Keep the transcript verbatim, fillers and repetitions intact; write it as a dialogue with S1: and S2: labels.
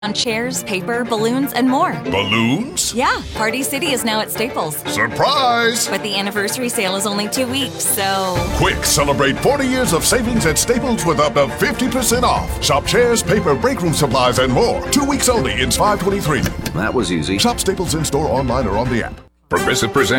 S1: On chairs, paper, balloons, and more.
S2: Balloons?
S1: Yeah, Party City is now at Staples.
S2: Surprise!
S1: But the anniversary sale is only two weeks, so...
S2: Quick, celebrate forty years of savings at Staples with up to fifty percent off. Shop chairs, paper, break room supplies, and more. Two weeks only in five twenty-three.
S3: That was easy.
S2: Shop Staples in-store, online, or on the app.
S4: Progressive presents